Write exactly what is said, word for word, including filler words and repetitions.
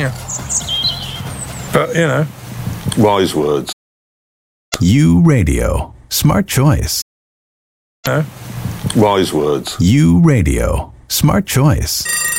Yeah. But, you know. Wise words. U Radio. Smart choice. No. Wise words. U Radio. Smart choice.